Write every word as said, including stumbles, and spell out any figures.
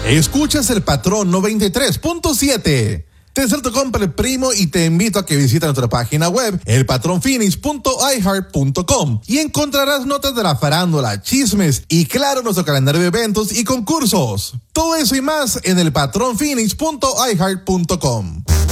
Escuchas El Patrón noventa y tres punto siete. Te deseo tu compra el primo y te invito a que visites nuestra página web el patrón phoenix punto i heart punto com y encontrarás notas de la farándula, chismes y claro nuestro calendario de eventos y concursos. Todo eso y más en el patrón phoenix punto i heart punto com.